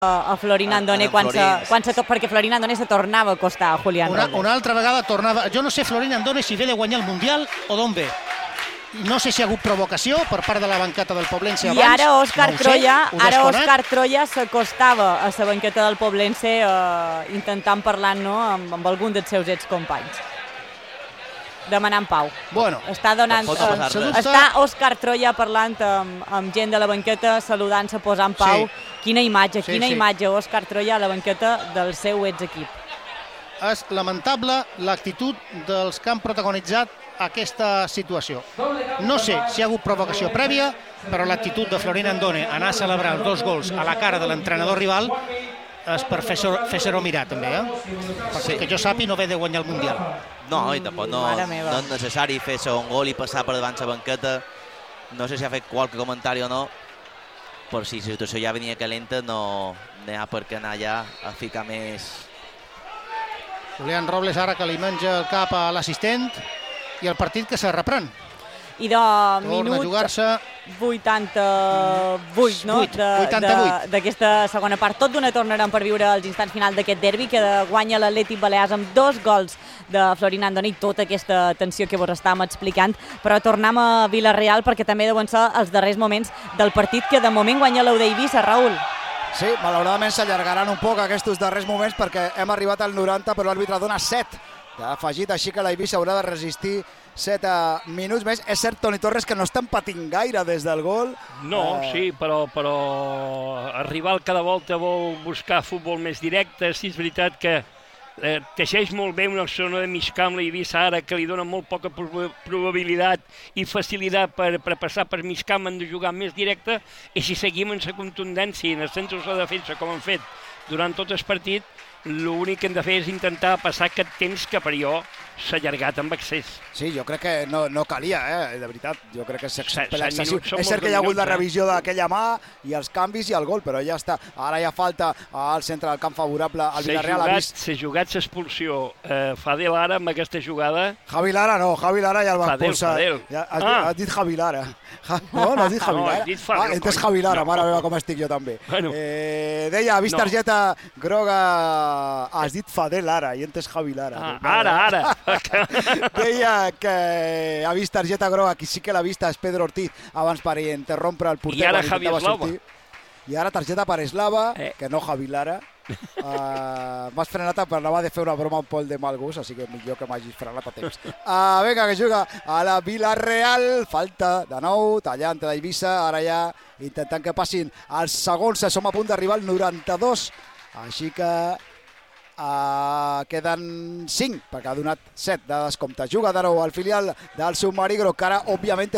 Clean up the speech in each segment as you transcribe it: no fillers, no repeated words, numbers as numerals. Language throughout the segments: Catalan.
a Florin Andone perquè Florin Andone se tornava a acostar a Julián Robles. Una altra vegada tornava... Jo no sé Florin Andone si ve de guanyar el Mundial o d'on ve. No sé si hi ha hagut provocació per part de la banqueta del Poblense abans. I ara Òscar Troia s'acostava a la banqueta del Poblense intentant parlar amb algun dels seus excompanys. Demanant pau. Bueno, està Òscar Troia parlant amb gent de la banqueta, saludant-se, posant pau. Sí. Quina imatge, Òscar Troia a la banqueta del seu exequip. És lamentable l'actitud dels que han protagonitzat aquesta situació. No sé si hi ha hagut provocació prèvia, però l'actitud de Florin Andone anar a celebrar els 2 gols a la cara de l'entrenador rival és per fer-se-ho mirar, també, perquè que jo sàpiga no ve de guanyar el Mundial. No, i tampoc no és necessari fer-se un gol i passar per davant la banqueta. No sé si ha fet qualque comentari o no, però si la situació ja venia calenta no n'hi ha per què anar allà a ficar més. Julián Robles ara que li menja el cap a l'assistent i el partit que se reprèn. I de minut 88, no? 88. D'aquesta segona part. Tot d'una tornarem per viure els instants finals d'aquest derbi que guanya l'Atlètic Balears amb 2 gols de Florin Andone i tota aquesta tensió que vos estàvem explicant. Però tornem a Vila-real perquè també deuen ser els darrers moments del partit que de moment guanya l'Eude Eivissa, Raül. Sí, malauradament s'allargaran un poc aquests darrers moments perquè hem arribat al 90 però l'àrbitre dona 7 d'afegit, així que l'Eivissa haurà de resistir 7 minuts més. És cert, Toni Torres, que no estan patint gaire des del gol. No, sí, però el rival cada volta vol buscar futbol més directe. Sí, és veritat que teixeix molt bé una zona de mig camp l'Eivissa ara que li dona molt poca probabilitat i facilitat per passar per mig camp, han de jugar més directe, i si seguim en la contundència i en els centres de defensa com han fet durant tot el partit, l'únic que hem de fer és intentar passar aquest temps que per jo s'ha allargat amb excés. Sí, jo crec que no calia, de veritat. Jo crec que és excessiu. És cert que hi ha hagut la revisió d'aquella mà i els canvis i el gol, però ja està. Ara ja falta al centre del camp favorable al Villarreal. S'ha jugat l'expulsió Fadel ara amb aquesta jugada. Javi Lara no, Javi Lara ja el va expulsar. Has dit Javi Lara. No, has dit Javi Lara. Entes Javi Lara, mare meva com estic jo també. Deia, ha vist targeta groga. Has dit Fadel ara i entes Javi Lara. Ara. Deia que ha vist targeta groga, qui sí que l'ha vista és Pedro Ortiz abans per interrompre el porter. I ara Javi Eslava. I ara targeta per Eslava, que no Javi Lara. M'has frenat per anava de fer una broma un poc de mal gust, així que millor que m'hagis frenat a temps. Vinga, que juga a la Vila-real. Falta de nou, tallant de l'Eivissa, ara ja intentant que passin els segons. Som a punt d'arribar al 92, així que queden 5 perquè ha donat 7 de descompte. Juga de nou el filial del submarí groc, que ara òbviament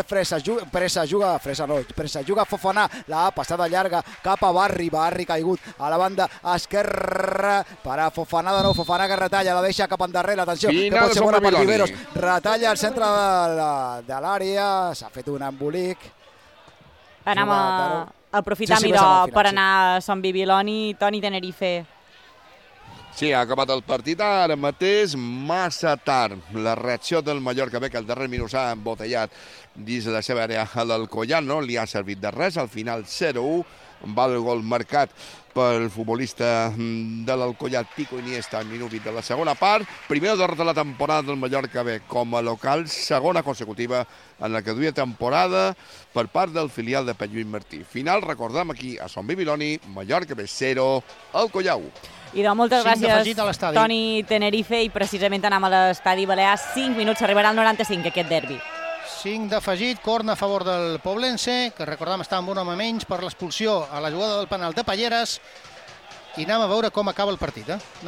juga Fofana, la passada llarga cap a Barri caigut a la banda esquerra per a Fofana de nou, Fofana que retalla, la deixa cap endarrere, atenció, que pot ser bona per Viveros, retalla al centre de l'àrea, s'ha fet un embolic. Anem a aprofitar per anar a Sant Bibiloni. Toni Tenerife. Sí, ha acabat el partit ara mateix, massa tard. La reacció del Mallorca bé que el darrer minut s'ha embotellat dins de la seva àrea a l'Alcoyano, no li ha servit de res. Al final 0-1, va el gol marcat pel futbolista de l'Alcoyano, Pico Iniesta, al minut 20 de la segona part. Primera derrota de la temporada del Mallorca B com a local, segona consecutiva en la que duia temporada per part del filial de Pep Lluís Martí. Final, recordem, aquí a Sant Bibiloni, Mallorca B 0, Alcoyano. I de moltes gràcies, Toni Tenerife, i precisament anem a l'estadi Balears. 5 minuts, arribarà al 95 aquest derbi. 5 d'afegit, corna a favor del Poblense, que recordem està amb un home menys per l'expulsió a la jugada del penal de Palleres, i anem a veure com acaba el partit.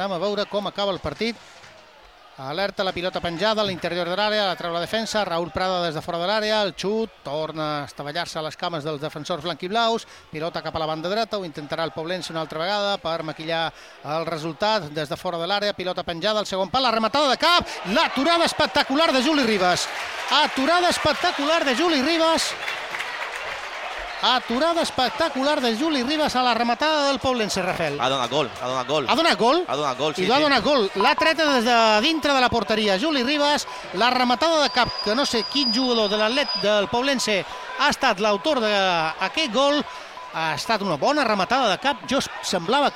Alerta la pilota penjada a l'interior de l'àrea, la treu la defensa, Raúl Prada des de fora de l'àrea, el xut, torna a estavellar-se a les cames dels defensors blanquiblaus, pilota cap a la banda dreta, ho intentarà el Poblense una altra vegada per maquillar el resultat des de fora de l'àrea, pilota penjada al segon pal, la rematada de cap, l'aturada espectacular de Juli Ribas. Aturada espectacular de Juli Ribas a la rematada del Poblense, Rafael. Ha donat gol. I l'ha donat gol. L'ha treta des de dintre de la porteria Juli Ribas. La rematada de cap, que no sé quin jugador del Poblense ha estat l'autor d'aquest gol, Ha estat una bona rematada de cap. Jo semblava